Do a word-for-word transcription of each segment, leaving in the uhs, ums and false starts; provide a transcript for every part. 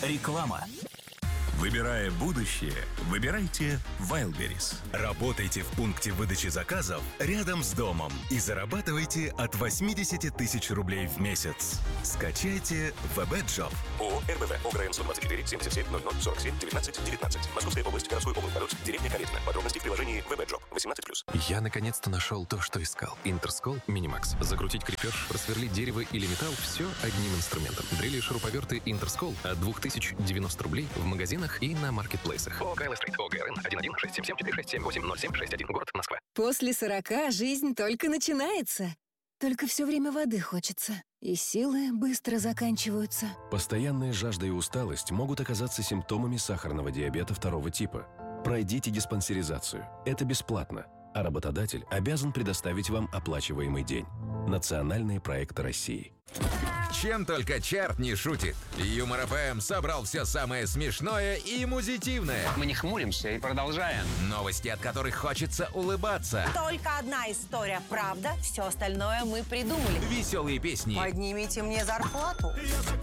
Реклама. Выбирая будущее, выбирайте Wildberries. Работайте в пункте выдачи заказов рядом с домом и зарабатывайте от восемьдесят тысяч рублей в месяц. Скачайте ВБ-джоб. ООО РБВ ОГРН сто двадцать четыре семьдесят семь ноль ноль сорок семь девятнадцать девятнадцать. Московская область, городской округ Полоцк, деревня Калитина. Подробности в приложении ВБ-джоб. восемнадцать плюс. Я наконец-то нашел то, что искал. Интерскол Минимакс. Закрутить крепеж, просверлить дерево или металл – все одним инструментом. Дрели и шуруповерты Интерскол от две тысячи девяносто рублей в магазинах и на маркетплейсах. ООО Кайла Стрит. ОГРН один один шесть семь семь четыре шесть семь восемь ноль семь шесть один. Город Москва. После сорока жизнь только начинается. Только все время воды хочется. И силы быстро заканчиваются. Постоянная жажда и усталость могут оказаться симптомами сахарного диабета второго типа. Пройдите диспансеризацию. Это бесплатно. А работодатель обязан предоставить вам оплачиваемый день. Национальные проекты России. Чем только Чарт не шутит. Юмор эф эм собрал все самое смешное и музитивное. Мы не хмуримся и продолжаем. Новости, от которых хочется улыбаться. Только одна история правда, все остальное мы придумали. Веселые песни. Поднимите мне зарплату.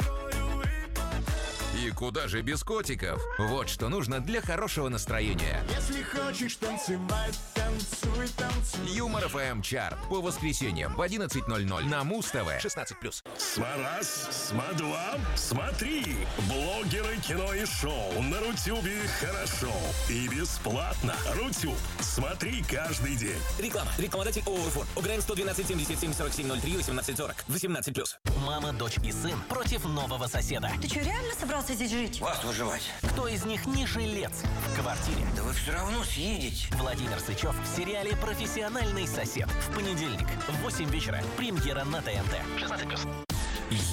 И куда же без котиков? Вот что нужно для хорошего настроения. Если хочешь танцевать, танцуй, танцуй. Юмор эф эм Чарт. По воскресеньям в одиннадцать ноль ноль на Муз-ТВ. шестнадцать плюс. Смарас, Сма-два, смотри. Блогеры, кино и шоу на Рутюбе хорошо и бесплатно. Рутюб. Смотри каждый день. Реклама. Рекламодатель ООО «Форд». ОГРН сто двенадцать семьдесят семь сорок семь ноль три восемнадцать сорок. восемнадцать плюс. Мама, дочь и сын против нового соседа. Ты что, реально собрался здесь жить? Вас выживать. Кто из них не жилец в квартире? Да вы все равно съедете. Владимир Сычев в сериале «Профессиональный сосед». В понедельник в восемь вечера. Премьера на ТНТ. шестнадцать плюс.